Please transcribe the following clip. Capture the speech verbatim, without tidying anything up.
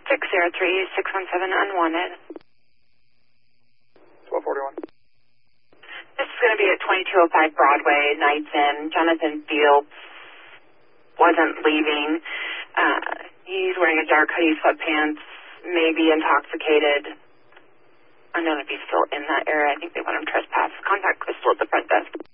six zero three, six one seven unwanted. twelve forty-one. This is going to be at twenty-two oh five Broadway, Nights Inn. Jonathan Fields wasn't leaving. Uh, he's wearing a dark hoodie, sweatpants, maybe intoxicated. Unknown if he's still in that area. I think they want him trespass. Contact Crystal at the front desk.